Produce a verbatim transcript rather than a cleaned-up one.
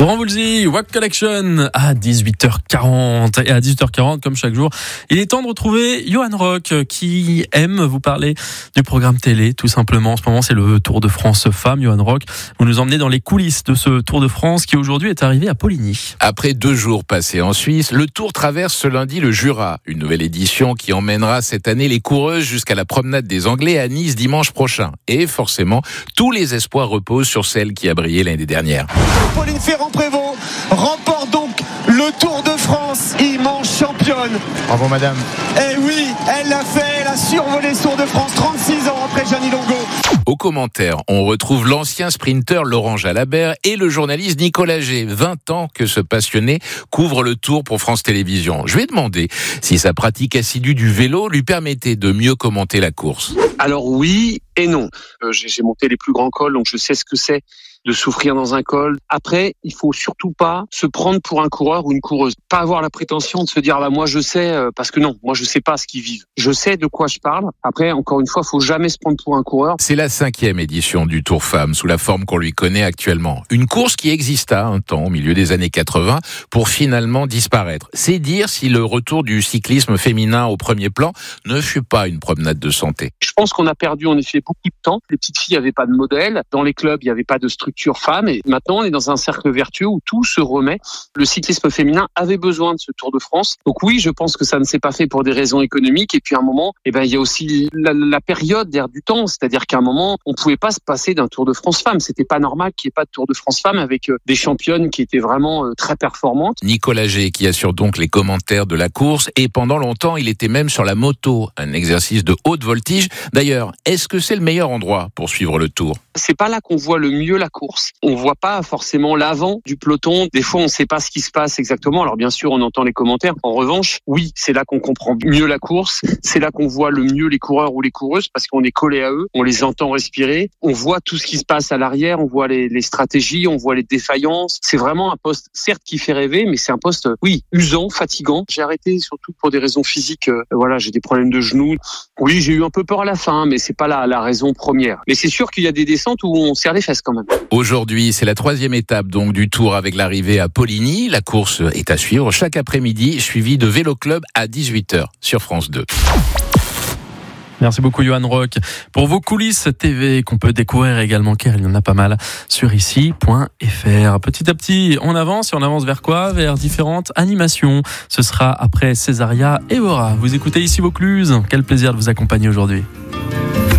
Laurent Voulzy, Wack Collection à dix-huit heures quarante. Et à dix-huit heures quarante, comme chaque jour, il est temps de retrouver Johan Rock qui aime vous parler du programme télé, tout simplement. En ce moment, c'est le Tour de France Femmes. Johan Rock, vous nous emmenez dans les coulisses de ce Tour de France qui aujourd'hui est arrivé à Poligny. Après deux jours passés en Suisse, le Tour traverse ce lundi le Jura. Une nouvelle édition qui emmènera cette année les coureuses jusqu'à la promenade des Anglais à Nice dimanche prochain. Et forcément, tous les espoirs reposent sur celle qui a brillé l'année dernière. Pauline Ferrand-Prévot remporte donc le Tour de France, immense championne. Bravo madame. Eh oui, elle l'a fait, elle a survolé ce Tour de France, trente-six ans après Jeannie Longo. Aux commentaires, on retrouve l'ancien sprinter Laurent Jalabert et le journaliste Nicolas G. vingt ans que ce passionné couvre le Tour pour France Télévisions. Je lui ai demandé si sa pratique assidue du vélo lui permettait de mieux commenter la course. Alors oui et non. Euh, j'ai, j'ai monté les plus grands cols, donc je sais ce que c'est de souffrir dans un col. Après, il faut surtout pas se prendre pour un coureur ou une coureuse. Pas avoir la prétention de se dire, bah, moi je sais, euh, parce que non, moi je sais pas ce qu'ils vivent. Je sais de quoi je parle. Après, encore une fois, faut jamais se prendre pour un coureur. C'est la cinquième édition du Tour Femmes sous la forme qu'on lui connaît actuellement. Une course qui exista un temps au milieu des années quatre-vingts pour finalement disparaître. C'est dire si le retour du cyclisme féminin au premier plan ne fut pas une promenade de santé. Je pense qu'on a perdu en effet beaucoup de temps. Les petites filles n'avaient pas de modèle. Dans les clubs, il n'y avait pas de structure femmes. Et maintenant, on est dans un cercle vertueux où tout se remet. Le cyclisme féminin avait besoin de ce Tour de France. Donc oui, je pense que ça ne s'est pas fait pour des raisons économiques. Et puis à un moment, eh ben, il y a aussi la, la période d'air du temps. C'est-à-dire qu'à un moment, on pouvait pas se passer d'un Tour de France femmes. C'était pas normal qu'il n'y ait pas de Tour de France femmes avec euh, des championnes qui étaient vraiment euh, très performantes. Nicolas G qui assure donc les commentaires de la course. Et pendant longtemps, il était même sur la moto. Un exercice de haute voltige. D'ailleurs, est-ce que c'est le meilleur endroit pour suivre le Tour ? C'est pas là qu'on voit le mieux la course. On voit pas forcément l'avant du peloton. Des fois, on sait pas ce qui se passe exactement. Alors bien sûr, on entend les commentaires. En revanche, oui, c'est là qu'on comprend mieux la course. C'est là qu'on voit le mieux les coureurs ou les coureuses parce qu'on est collé à eux. On les entend respirer. On voit tout ce qui se passe à l'arrière. On voit les, les stratégies. On voit les défaillances. C'est vraiment un poste, certes, qui fait rêver, mais c'est un poste, oui, usant, fatigant. J'ai arrêté surtout pour des raisons physiques. Euh, voilà, j'ai des problèmes de genoux. Oui, j'ai eu un peu peur à la fin, mais c'est pas la, la raison première. Mais c'est sûr qu'il y a des descentes où on serre les fesses quand même. Aujourd'hui, c'est la troisième étape donc du Tour avec l'arrivée à Poligny. La course est à suivre chaque après-midi, suivie de Vélo Club à dix-huit heures sur France deux. Merci beaucoup Johan Rock pour vos coulisses T V qu'on peut découvrir également, car il y en a pas mal sur ici point f r. Petit à petit, on avance et on avance vers quoi ? Vers différentes animations. Ce sera après Césaria et Bora. Vous écoutez ici Vaucluse. Quel plaisir de vous accompagner aujourd'hui.